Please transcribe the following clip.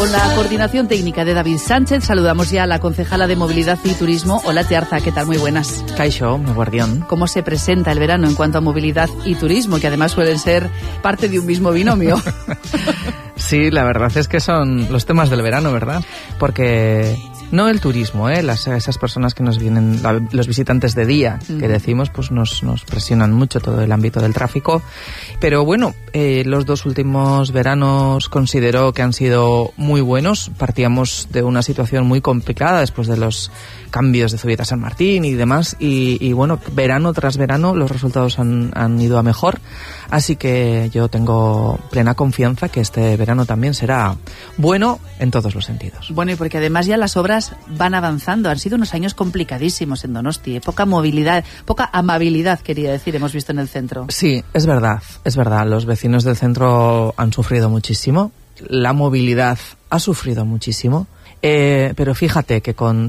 Con la coordinación técnica de David Sánchez, saludamos ya a la concejala de Movilidad y Turismo, Olate Arza. ¿Qué tal? Muy buenas. Kaixo, mi guardián. ¿Cómo se presenta el verano en cuanto a movilidad y turismo, que además suelen ser parte de un mismo binomio? Sí, la verdad es que son los temas del verano, ¿verdad? Porque no el turismo, esas personas que nos vienen, los visitantes de día, que decimos, pues nos presionan mucho todo el ámbito del tráfico. Pero bueno, los dos últimos veranos considero que han sido muy buenos. Partíamos de una situación muy complicada después de los cambios de Zubieta San Martín y demás. Y bueno, verano tras verano los resultados han ido a mejor. Así que yo tengo plena confianza que este verano también será bueno en todos los sentidos. Bueno, y porque además ya las obras van avanzando. Han sido unos años complicadísimos en Donosti. Poca movilidad, poca amabilidad, quería decir, hemos visto en el centro. Sí, es verdad. Los vecinos del centro han sufrido muchísimo. La movilidad ha sufrido muchísimo. Pero fíjate que con